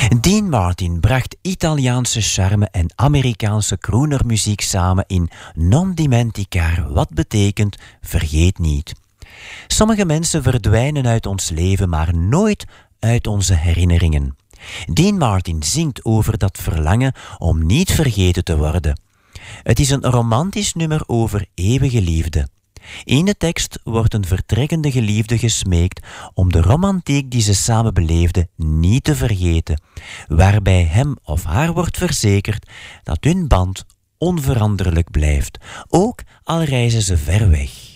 Dean Martin bracht Italiaanse charme en Amerikaanse croonermuziek samen in Non dimenticar, wat betekent vergeet niet. Sommige mensen verdwijnen uit ons leven, maar nooit uit onze herinneringen. Dean Martin zingt over dat verlangen om niet vergeten te worden. Het is een romantisch nummer over eeuwige liefde. In de tekst wordt een vertrekkende geliefde gesmeekt om de romantiek die ze samen beleefden niet te vergeten, waarbij hem of haar wordt verzekerd dat hun band onveranderlijk blijft, ook al reizen ze ver weg.